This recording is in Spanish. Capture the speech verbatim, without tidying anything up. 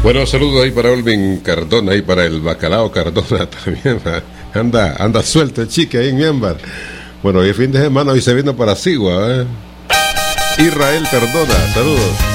Bueno, saludos ahí para Olvin Cardona y para el Bacalao Cardona también. Anda, anda suelto el chique ahí en Miambar. Bueno, hoy es fin de semana, hoy se vino para Sigua, ¿eh? Israel Cardona, saludos.